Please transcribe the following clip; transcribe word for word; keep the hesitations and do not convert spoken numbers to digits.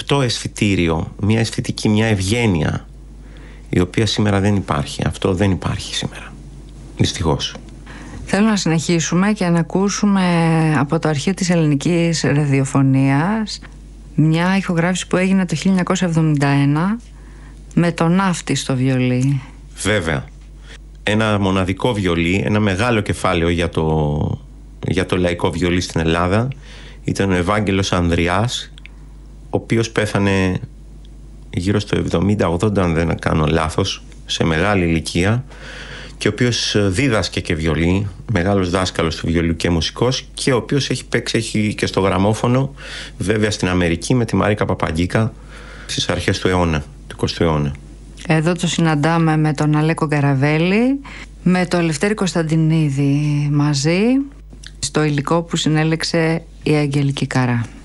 ανοιχτό αισθητήριο, μια αισθητική, μια ευγένεια, η οποία σήμερα δεν υπάρχει. Αυτό δεν υπάρχει σήμερα, δυστυχώς. Θέλω να συνεχίσουμε και να ακούσουμε από το αρχείο της ελληνικής ραδιοφωνίας μια ηχογράφηση που έγινε το χίλια εννιακόσια εβδομήντα ένα με τον Ναύτη στο βιολί. Βέβαια. Ένα μοναδικό βιολί, ένα μεγάλο κεφάλαιο για το, για το λαϊκό βιολί στην Ελλάδα ήταν ο Ευάγγελος Ανδριάς, ο οποίος πέθανε γύρω στο εβδομήντα ογδόντα, αν δεν κάνω λάθος, σε μεγάλη ηλικία, και ο οποίος δίδασκε και βιολί, μεγάλος δάσκαλος του βιολίου και μουσικός, και ο οποίος έχει παίξει έχει και στο γραμμόφωνο, βέβαια στην Αμερική, με τη Μαρίκα Παπαγκίκα στις αρχές του αιώνα, του εικοστού αιώνα. Εδώ το συναντάμε με τον Αλέκο Γκαραβέλη, με τον Λευτέρη Κωνσταντινίδη μαζί, στο υλικό που συνέλεξε η Αγγελική Καρά.